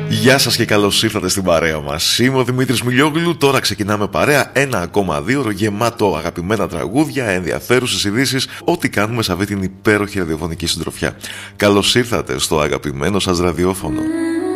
Γεια σας και καλώς ήρθατε στην παρέα μας. Είμαι ο Δημήτρης Μιλιόγλου. Τώρα ξεκινάμε παρέα. 1,2ωρο γεμάτο αγαπημένα τραγούδια, ενδιαφέρουσες ειδήσεις, ό,τι κάνουμε σε αυτή την υπέροχη ραδιοφωνική συντροφιά. Καλώς ήρθατε στο αγαπημένο σας ραδιόφωνο.